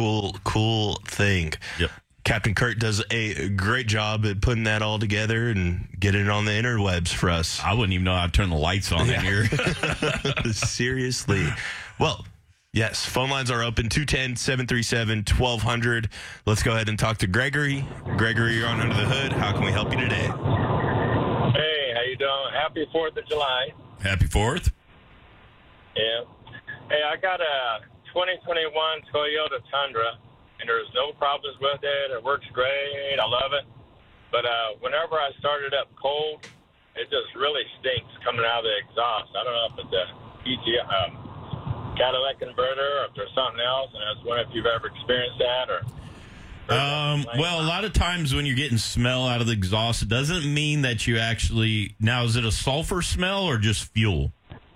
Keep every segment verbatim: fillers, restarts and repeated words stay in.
cool, cool thing. Yep. Captain Kurt does a great job at putting that all together and getting it on the interwebs for us. I wouldn't even know how to turn the lights on Yeah. in here. Seriously. Well, yes, phone lines are open, two one zero, seven three seven, one two zero zero. Let's go ahead and talk to Gregory. Gregory, you're on Under the Hood. How can we help you today? Hey, how you doing? Happy fourth of July. Happy fourth. Yeah. Hey, I got a twenty twenty-one Toyota Tundra, and there's no problems with it. It works great. I love it. But uh, whenever I start it up cold, it just really stinks coming out of the exhaust. I don't know if it's a E G, um, catalytic converter or if there's something else, and I was wondering if you've ever experienced that or... Um, well, a lot of times when you're getting smell out of the exhaust, it doesn't mean that you actually... Now, is it a sulfur smell or just fuel?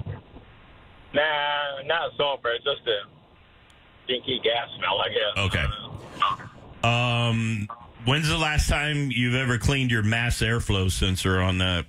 Nah, not sulfur. It's just a stinky gas smell, I guess. Okay. Uh, Um, when's the last time you've ever cleaned your mass airflow sensor on that?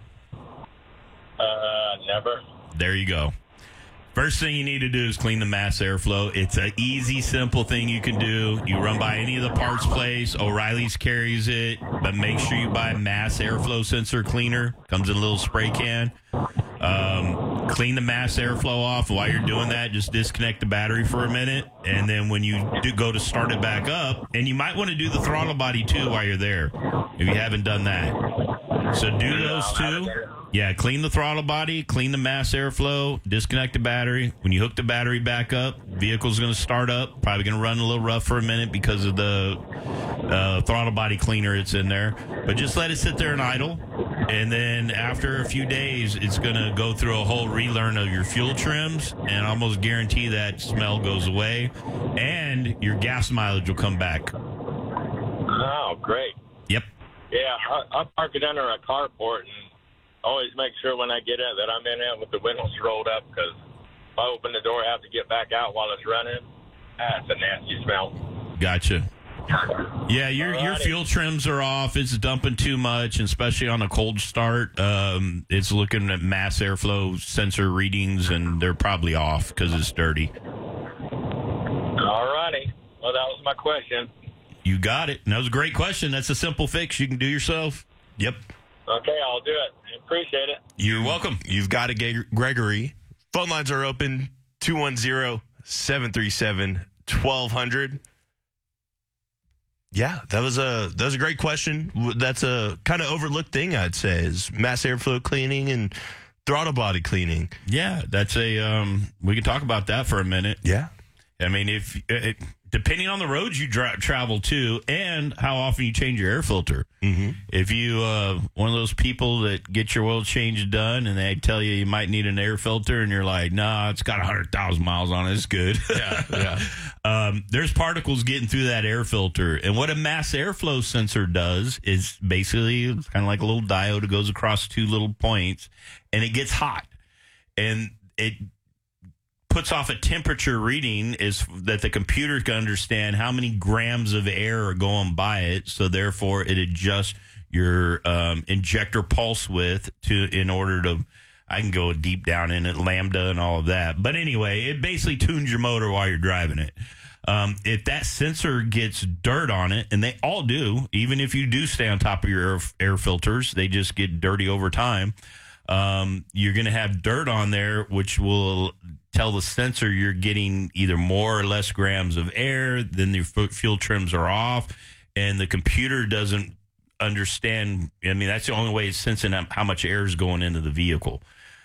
uh, never. There you go. First thing you need to do is clean the mass airflow. It's an easy, simple thing you can do. You run by any of the parts place. O'Reilly's carries it, but make sure you buy mass airflow sensor cleaner. Comes in a little spray can. Um, clean the mass airflow off. While you're doing that, just disconnect the battery for a minute, and then when you do go to start it back up, and you might want to do the throttle body too while you're there, if you haven't done that. So do those two. Yeah, clean the throttle body, clean the mass airflow, disconnect the battery. When you hook the battery back up, vehicle's going to start up. Probably going to run a little rough for a minute because of the uh, throttle body cleaner that's in there. But just let it sit there and idle. And then after a few days, it's going to go through a whole relearn of your fuel trims, and almost guarantee that smell goes away. And your gas mileage will come back. Oh, great. Yep. Yeah, I, I park it under a carport and always make sure when I get in that I'm in it with the windows rolled up, because if I open the door, I have to get back out while it's running. That's a nasty smell. Gotcha. Yeah, your your Alrighty. fuel trims are off. It's dumping too much, and especially on a cold start. Um, it's looking at mass airflow sensor readings, and they're probably off because it's dirty. All righty. Well, that was my question. You got it. And that was a great question. That's a simple fix you can do yourself. Yep. Okay, I'll do it. Appreciate it. You're welcome. You've got it, Gre- Gregory. Phone lines are open, two one zero, seven three seven, one two zero zero. Yeah, that was a that was a great question. That's a kind of overlooked thing, I'd say, is mass airflow cleaning and throttle body cleaning. Yeah, that's a. Um, we can talk about that for a minute. Yeah. I mean, if it, depending on the roads you dra- travel to and how often you change your air filter. Mm-hmm. If you uh, one of those people that get your oil change done and they tell you you might need an air filter and you're like, nah, it's got one hundred thousand miles on it, it's good. Yeah, yeah. um, there's particles getting through that air filter. And what a mass airflow sensor does is basically it's kind of like a little diode that goes across two little points, and it gets hot. And it puts off a temperature reading is that the computer can understand how many grams of air are going by it, so therefore it adjusts your um, injector pulse width to in order to. I can go deep down in it, lambda and all of that. But anyway, it basically tunes your motor while you're driving it. Um, if that sensor gets dirt on it, and they all do, even if you do stay on top of your air, air filters, they just get dirty over time. Um, you're going to have dirt on there, which will tell the sensor you're getting either more or less grams of air, then your fuel trims are off, and the computer doesn't understand. I mean, that's the only way it's sensing how much air is going into the vehicle.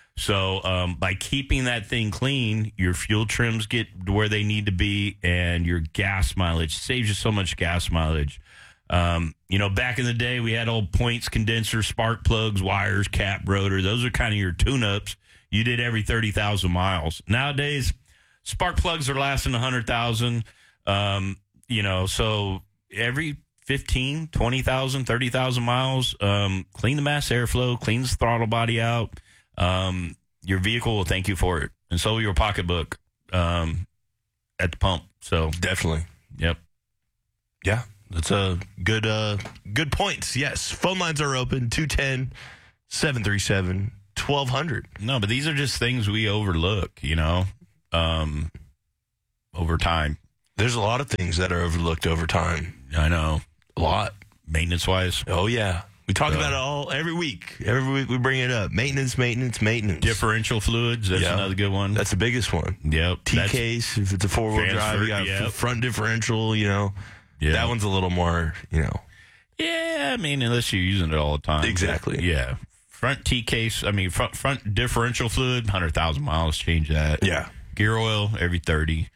So um, by keeping that thing clean, your fuel trims get where they need to be, and your gas mileage saves you so much gas mileage. Um, you know, back in the day, we had old points, condenser, spark plugs, wires, cap, rotor. Those are kind of your tune-ups. You did every thirty thousand miles. Nowadays, spark plugs are lasting one hundred thousand. Um, you know, so every fifteen, twenty thousand, thirty thousand miles, um, clean the mass airflow, clean the throttle body out. Um, your vehicle will thank you for it. And so will your pocketbook um, at the pump. So, Definitely. yep. Yeah, that's a good uh, good points. Yes, phone lines are open, two one zero, seven three seven, one two zero zero. No, but these are just things we overlook, you know, um, over time. There's a lot of things that are overlooked over time. I know. A lot. Maintenance-wise. Oh, yeah. We talk Uh, about it all every week. Every week we bring it up. Maintenance, maintenance, maintenance. Differential fluids, that's Yeah. another good one. That's the biggest one. Yep. that's- T-case, if it's a four-wheel drive, you got Transfer, yep. front differential, you know. Yeah. That one's a little more, you know. Yeah, I mean, unless you're using it all the time. Exactly. Yeah. Front T-case, I mean, front front differential fluid, one hundred thousand miles, change that. Yeah. Gear oil, every thirty.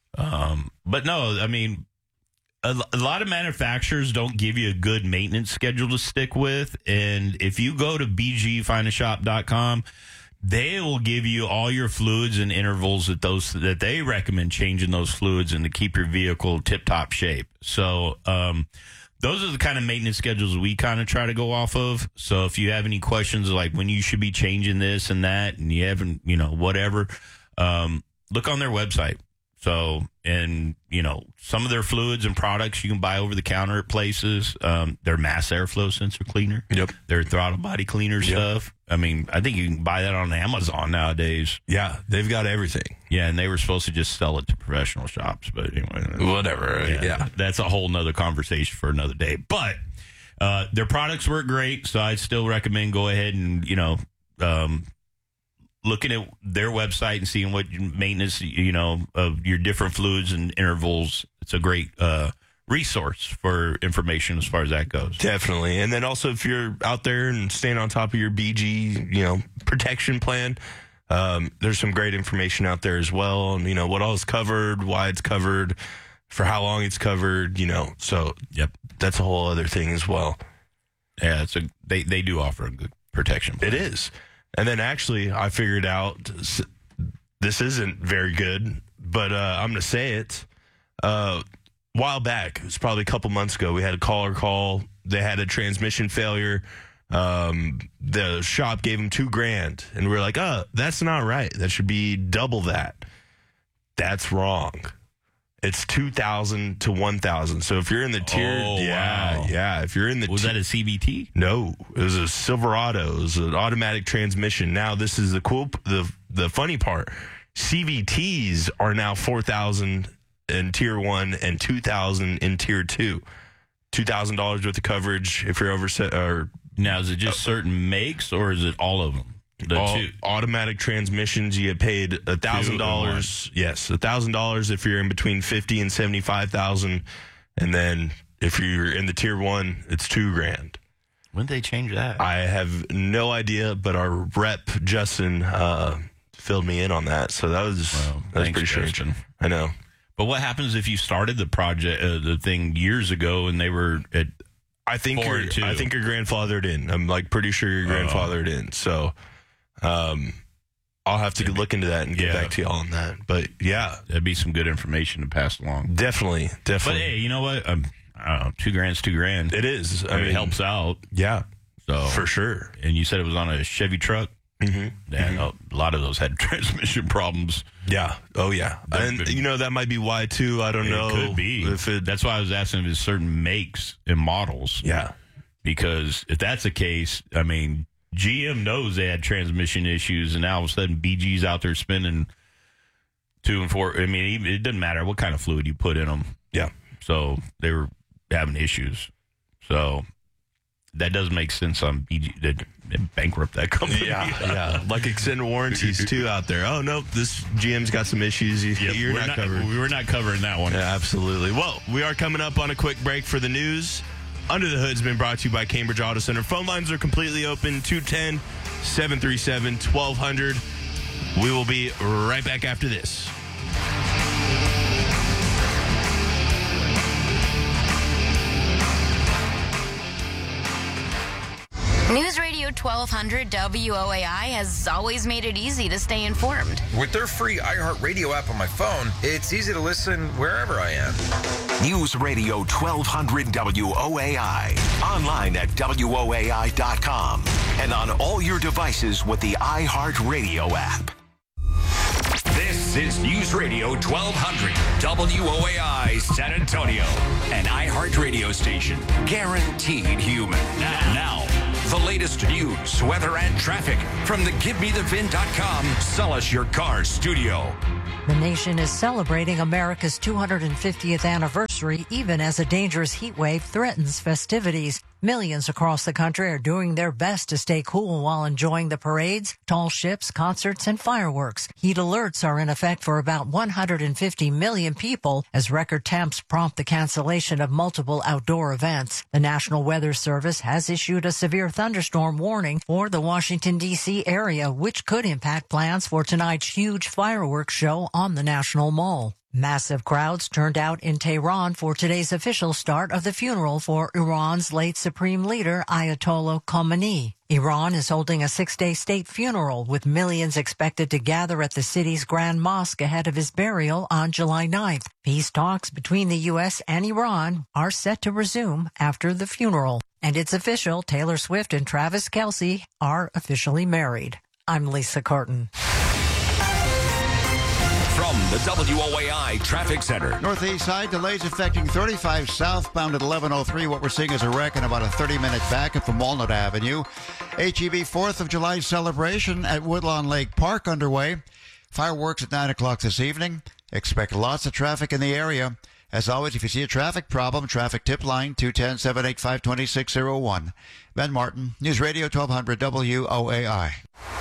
Um, but no, I mean, a, a lot of manufacturers don't give you a good maintenance schedule to stick with. And if you go to b g find a shop dot com, they will give you all your fluids and intervals that those that they recommend changing those fluids and to keep your vehicle tip-top shape. So, um, those are the kind of maintenance schedules we kind of try to go off of. So if you have any questions like when you should be changing this and that, and you haven't, you know, whatever, um, look on their website. So, and, you know, some of their fluids and products you can buy over the counter at places. Um, their mass airflow sensor cleaner. Yep. Their throttle body cleaner Yep. stuff. I mean, I think you can buy that on Amazon nowadays. Yeah, they've got everything. Yeah, and they were supposed to just sell it to professional shops. But anyway. Whatever. Yeah. yeah. That's a whole nother conversation for another day. But uh, their products work great, so I'd still recommend go ahead and, you know, um, looking at their website and seeing what maintenance, you know, of your different fluids and intervals. It's a great uh, resource for information as far as that goes. Definitely. And then also if you're out there and staying on top of your B G, you know, protection plan, um, there's some great information out there as well. And, you know, what all is covered, why it's covered, for how long it's covered, you know. So Yep. that's a whole other thing as well. Yeah, it's a they, they do offer a good protection plan. It is. And then actually I figured out s- this isn't very good, but uh, I'm going to say it. Uh, a while back, it was probably a couple months ago, we had a caller call. They had a transmission failure. Um, the shop gave them two grand. And we were like, oh, that's not right. That should be double that. That's wrong. It's two thousand to one thousand. So if you're in the tier, Oh, yeah, wow. yeah. If you're in the Was tier, that a C V T? no, it was a Silverado. It was an automatic transmission. Now, this is the cool, the the funny part. C V Ts are now four thousand in tier one and two thousand in tier two. two thousand dollars worth of coverage if you're over set, or Now, is it just certain makes or is it all of them? The all two. automatic transmissions. You get paid a thousand dollars. Yes, a thousand dollars if you're in between fifty and seventy five thousand, and then if you're in the tier one, it's two grand. When did they change that? I have no idea, but our rep Justin uh, filled me in on that, so that was Well, that was thanks, pretty strange. Justin. I know. But what happens if you started the project, uh, the thing years ago, and they were at? I think Four you're, and two. I think you're grandfathered in. I'm like pretty sure you're grandfathered in. So, um, I'll have to look into that and get Yeah. back to y'all on that. But yeah, That'd be some good information to pass along. definitely, But definitely, hey, you know what? Um, I don't know. Two grand's two grand. it is. I I mean, mean, it helps out. Yeah, So for sure. And you said it was on a Chevy truck. Mm-hmm. Yeah, a lot of those had transmission problems. Yeah. Oh yeah. And That- you know that might be why too. I don't know. It could be. if it. That's why I was asking if it's certain makes and models. Yeah. Because if that's the case, I mean, G M knows they had transmission issues, and now all of a sudden B G's out there spinning two and four. I mean, even- it doesn't matter what kind of fluid you put in them. Yeah. So they were having issues. So that does make sense on B G to bankrupt that company. Yeah, yeah. Like extended warranties too out there. Oh nope, this G M's got some issues. You, Yep, you're we're not, not covered. We were not covering that one. Yeah, absolutely. Well, we are coming up on a quick break for the news. Under the Hood's been brought to you by Cambridge Auto Center. Phone lines are completely open, two one zero, seven three seven, one two zero zero. We will be right back after this. News Radio twelve hundred W O A I has always made it easy to stay informed. With their free iHeartRadio app on my phone, it's easy to listen wherever I am. News Radio twelve hundred W O A I. Online at W O A I dot com. And on all your devices with the iHeartRadio app. This is News Radio twelve hundred W O A I San Antonio, an iHeartRadio station guaranteed human. Now, the latest news, weather, and traffic from the Give Me The V I N dot com Sell Us Your Car studio. The nation is celebrating America's two hundred fiftieth anniversary, even as a dangerous heat wave threatens festivities. Millions across the country are doing their best to stay cool while enjoying the parades, tall ships, concerts, and fireworks. Heat alerts are in effect for about one hundred fifty million people as record temps prompt the cancellation of multiple outdoor events. The National Weather Service has issued a severe thunderstorm warning for the Washington, D C area, which could impact plans for tonight's huge fireworks show on the National Mall. Massive crowds turned out in Tehran for today's official start of the funeral for Iran's late supreme leader, Ayatollah Khamenei. Iran is holding a six-day state funeral with millions expected to gather at the city's Grand Mosque ahead of his burial on July ninth. Peace talks between the U S and Iran are set to resume after the funeral. And it's official, Taylor Swift and Travis Kelce are officially married. I'm Lisa Carton. From the W O A I Traffic Center. Northeast side, delays affecting thirty-five southbound at eleven oh three. What we're seeing is a wreck and about a thirty-minute backup from Walnut Avenue. H E B fourth of July celebration at Woodlawn Lake Park underway. Fireworks at nine o'clock this evening. Expect lots of traffic in the area. As always, if you see a traffic problem, traffic tip line two one zero, seven eight five, two six zero one. Ben Martin, News Radio twelve hundred W O A I.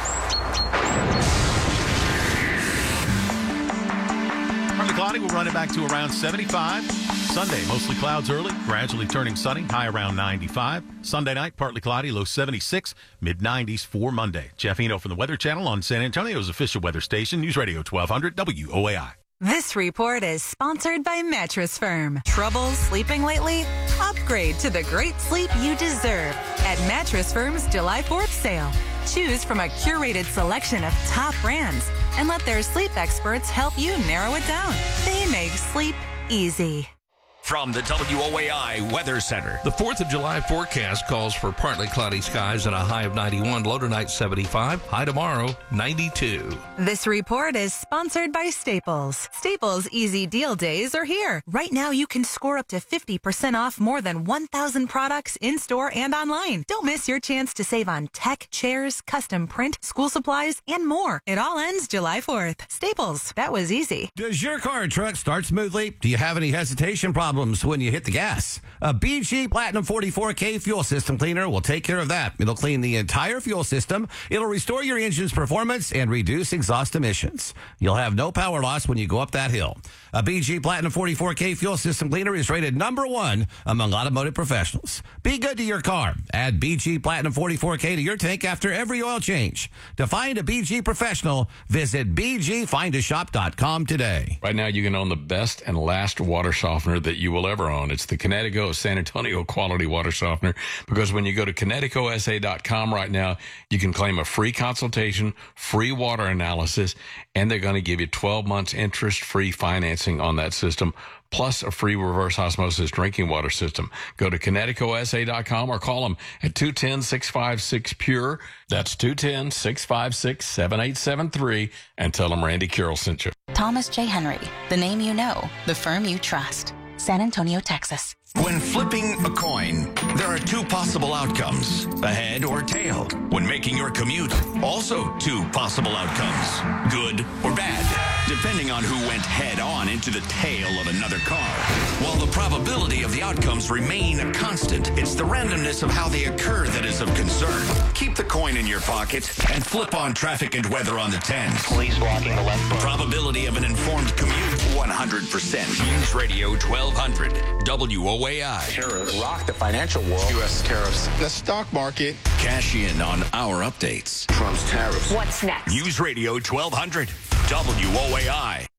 Partly cloudy, we'll run it back to around seventy-five. Sunday, mostly clouds early, gradually turning sunny, high around ninety-five. Sunday night, partly cloudy, low seventy-six, mid nineties for Monday. Jeff Eno from the Weather Channel on San Antonio's official weather station, News Radio twelve hundred W O A I. This report is sponsored by Mattress Firm. Trouble sleeping lately? Upgrade to the great sleep you deserve at Mattress Firm's July fourth sale. Choose from a curated selection of top brands and let their sleep experts help you narrow it down. They make sleep easy. From the W O A I Weather Center. The fourth of July forecast calls for partly cloudy skies and a high of ninety-one, low tonight seventy-five, high tomorrow ninety-two. This report is sponsored by Staples. Staples Easy Deal Days are here. Right now you can score up to fifty percent off more than one thousand products in-store and online. Don't miss your chance to save on tech, chairs, custom print, school supplies, and more. It all ends July fourth. Staples, that was easy. Does your car or truck start smoothly? Do you have any hesitation problems when you hit the gas? A B G Platinum forty-four K fuel system cleaner will take care of that. It'll clean the entire fuel system. It'll restore your engine's performance and reduce exhaust emissions. You'll have no power loss when you go up that hill. A B G Platinum forty-four K fuel system cleaner is rated number one among automotive professionals. Be good to your car. Add B G Platinum forty-four K to your tank after every oil change. To find a B G professional, visit b g find a shop dot com today. Right now, you can own the best and last water softener that you will ever own. It's the Kinetico San Antonio Quality Water Softener, because when you go to kinetico s a dot com right now, you can claim a free consultation, free water analysis, and they're going to give you twelve months interest-free financing on that system, plus a free reverse osmosis drinking water system. Go to kinetico s a dot com or call them at two one zero, six five six, P U R E. That's two one zero, six five six, seven eight seven three, and tell them Randy Carroll sent you. Thomas J. Henry, the name you know, the firm you trust. San Antonio, Texas. When flipping a coin, there are two possible outcomes, a head or tail. When making your commute, also two possible outcomes, good or bad, depending on who went head on into the tail of another car. While the probability of the outcomes remain constant, it's the randomness of how they occur that is of concern. Keep the coin in your pocket and flip on traffic and weather on the tens. Police blocking the left front. Probability of an informed commute, one hundred percent. News Radio twelve hundred, W O A I. Tariffs rock the financial world. U S tariffs. The stock market. Cash in on our updates. Trump's tariffs. What's next? News Radio twelve hundred, W O A I.